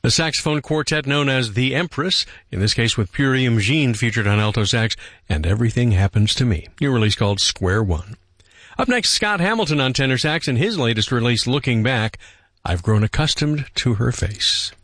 The saxophone quartet known as the Empress, in this case with Purium Jean featured on alto sax, and Everything Happens to Me, new release called Square One. Up next, Scott Hamilton on tenor sax in his latest release, Looking Back, I've Grown Accustomed to Her Face.